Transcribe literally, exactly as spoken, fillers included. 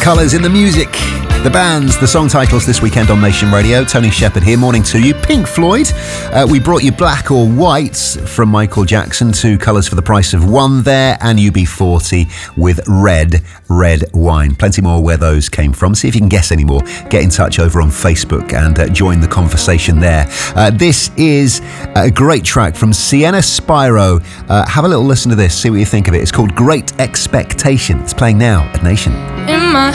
colours in the music, the bands, the song titles this weekend on Nation Radio. Tony Shepherd here, morning to you. Pink Floyd, uh, we brought you Black or White from Michael Jackson, two colours for the price of one there, and U B forty with Red, Red Wine. Plenty more where those came from. See if you can guess any more. Get in touch over on Facebook and uh, join the conversation there. Uh, this is a great track from Sienna Spyro. Uh, have a little listen to this, see what you think of it. It's called Great Expectation. It's playing now at Nation. In my